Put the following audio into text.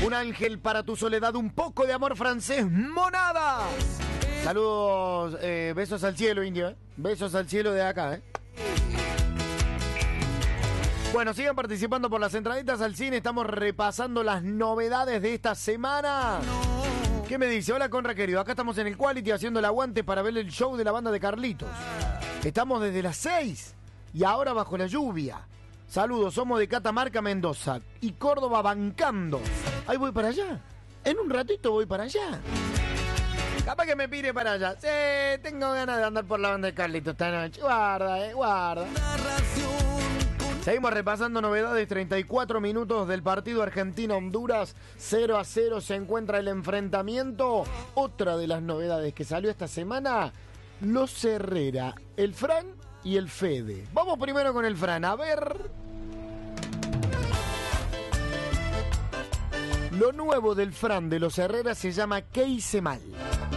Un ángel para tu soledad, un poco de amor francés, Monada. Saludos, besos al cielo, indio, besos al cielo de acá, Bueno, sigan participando por las entraditas al cine. Estamos repasando las novedades de esta semana. ¿Qué me dice? Hola, Conra querido. Acá estamos en el Quality haciendo el aguante para ver el show de la banda de Carlitos. Estamos desde las 6 y ahora bajo la lluvia. Saludos, somos de Catamarca, Mendoza y Córdoba bancando. Ahí voy para allá. En un ratito voy para allá. Capaz que me pire para allá. Sí, tengo ganas de andar por la banda de Carlitos esta noche. Guarda, guarda. Seguimos repasando novedades. 34 minutos del partido Argentina-Honduras. 0-0 se encuentra el enfrentamiento. Otra de las novedades que salió esta semana: los Herrera, el Fran y el Fede. Vamos primero con el Fran. A ver. Lo nuevo del Fran de los Herrera se llama ¿Qué hice mal?